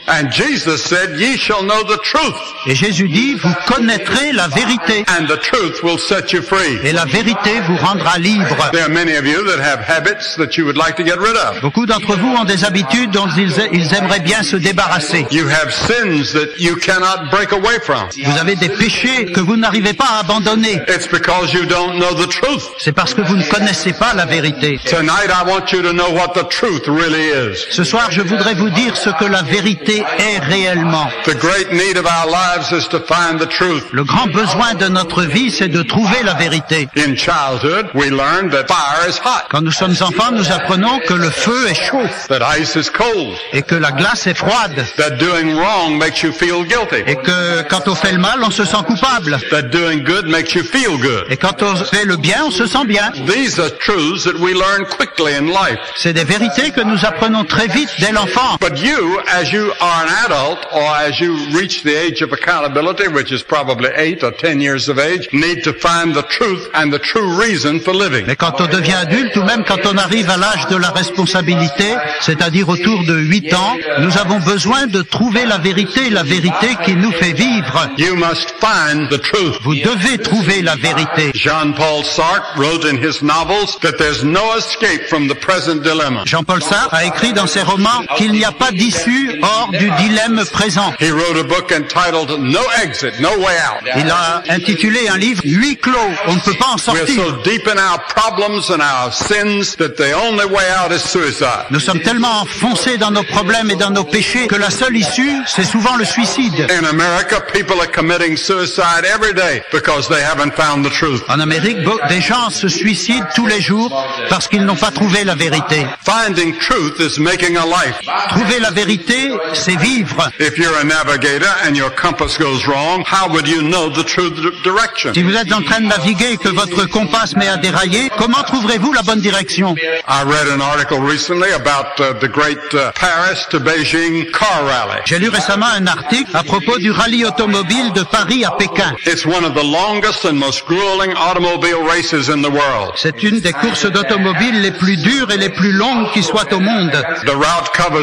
And Jesus said, "Ye shall know the truth, Et Jésus dit, vous connaîtrez la vérité, and the truth will set you free." et la vérité vous rendra libre. There are many of you that have habits that you would like to get rid of. Beaucoup d'entre vous ont des habitudes dont ils aimeraient bien se débarrasser. You have sins that you cannot break away from. Vous avez des péchés que vous n'arrivez pas à abandonner. It's because you don't know the truth. C'est parce que vous ne connaissez pas la vérité. Tonight I want you to know what the truth really is. Ce soir, je voudrais vous dire ce que la vérité est réellement. The great need of our lives is to find the truth. Le grand besoin de notre vie, c'est de trouver la vérité. In childhood, we learn that fire is hot, Quand nous sommes enfants, nous apprenons que le feu est chaud that ice is cold, et que la glace est froide that doing wrong makes you feel guilty, et que quand on fait le mal, on se sent coupable that doing good makes you feel good. et quand on fait le bien, on se sent bien. These are truths that we learn quickly in life. C'est des vérités que nous apprenons très vite dès l'enfant. But you, as you are an adult, or as you reach the age of accountability, which is probably 8 or 10 years of age, need to find the truth and the true reason for living. Mais quand on devient adulte, ou même quand on arrive à l'âge de la responsabilité, c'est-à-dire autour de 8 ans, nous avons besoin de trouver la vérité qui nous fait vivre. You must find the truth. Vous devez trouver la vérité. Jean-Paul Sartre wrote in his novels that there's no escape from the present dilemma. Jean-Paul Sartre a écrit dans ses romans qu'il n'y a pas d'issue hors du dilemme présent. He wrote a book entitled No Exit, No Way Out. Il a intitulé un livre « Huis clos, on ne peut pas en We're sortir so deep in our problems and our sins that the only way out is suicide. » Nous sommes tellement enfoncés dans nos problèmes et dans nos péchés que la seule issue, c'est souvent le suicide. In America, people are committing suicide every day because they haven't found the truth. En Amérique, des gens se suicident tous les jours parce qu'ils n'ont pas trouvé la vérité. Finding truth is making a life. Trouver la vérité, c'est vivre. If you're a navigator and your compass goes wrong, how would you know the true direction? Si vous êtes en train de naviguer et que votre compas se met à dérailler, comment trouverez-vous la bonne direction? I read an article recently about the great Paris to Beijing car rally. J'ai lu récemment un article à propos du rallye automobile de Paris à Pékin. It's one of the longest and most grueling automobile races in the world. C'est une des courses d'automobile les plus dures et les plus longues qui soient au monde. The route covers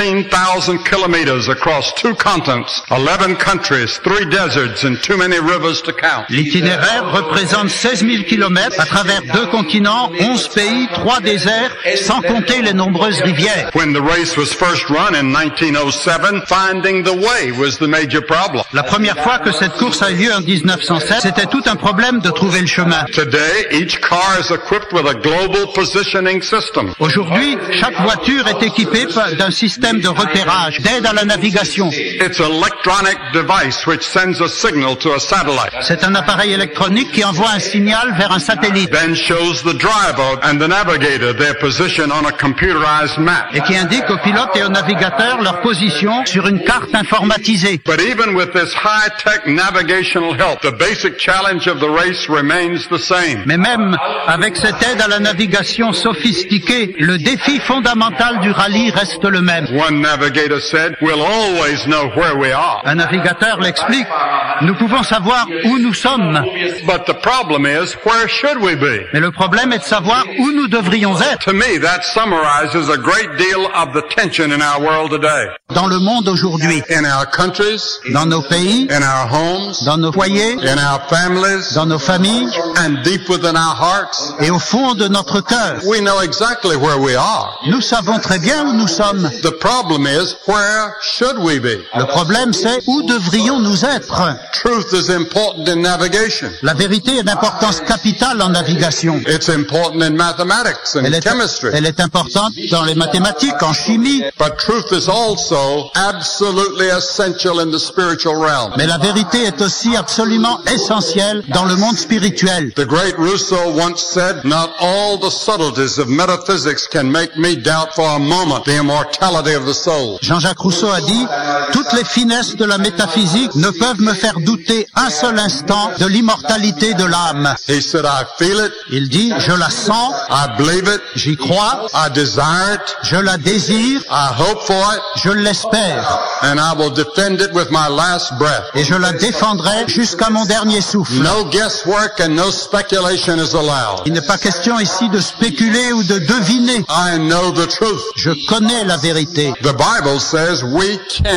16,000 kilometers across 2 continents, 11 countries, 3 deserts, and too many rivers to count. L'itinéraire représente 16 000 kilomètres à travers 2 continents, 11 pays, 3 déserts, sans compter les nombreuses rivières. When the race was first run in 1907, finding the way was the major problem. La première fois que cette course a eu lieu en 1907, c'était tout un problème de trouver le chemin. Today, each car is equipped with a global positioning system. Aujourd'hui, chaque voiture est équipée d'un système de repérage, d'aide à la navigation. It's an electronic device which sends a signal to a satellite. C'est un appareil électronique qui envoie un signal vers un satellite Then shows the driver and the navigator their position on a computerized map. et qui indique aux pilotes et aux navigateurs leur position sur une carte informatisée. But even with this high-tech navigational help, the basic challenge of the race remains the same. Mais même avec cette aide à la navigation sophistiquée, le défi fondamental du rallye reste le même. One navigator said, "We'll always know where we are." Un navigateur l'explique. Nous pouvons savoir où nous sommes. But the problem is, where should we be? Mais le problème est de savoir où nous devrions être. To me, that summarizes a great deal of the tension in our world today. Dans le monde aujourd'hui, In our countries, dans nos pays, in our homes, dans nos foyers, in our families, dans nos familles and deep within our hearts, et au fond de notre cœur. we know exactly where we are. Nous savons très bien où nous sommes. The problem is, where should we be? Le problème, c'est où devrions-nous être? Truth is important in navigation. La vérité est d'importance capitale en navigation. It's important in mathematics and chemistry. Elle est importante dans les mathématiques, en chimie. But truth is also absolutely essential in the spiritual realm. Mais la vérité est aussi absolument essentielle dans le monde spirituel. The great Rousseau once said, "Not all the subtleties of metaphysics can make me doubt for a moment the immortality of the soul." Jean-Jacques Rousseau a dit, toutes les finesses de la métaphysique ne peuvent me faire douter un seul instant de l'immortalité de l'âme. He said, "I feel it, Il dit, je la sens, I believe it, j'y crois, I desire it, je la désire, I hope for it, je l'espère, and I will defend it with my last breath." et je la défendrai jusqu'à mon dernier souffle. No guesswork and no speculation is allowed. Il n'est pas question ici de spéculer ou de deviner. I know the truth. Je connais la vérité. The Bible says we can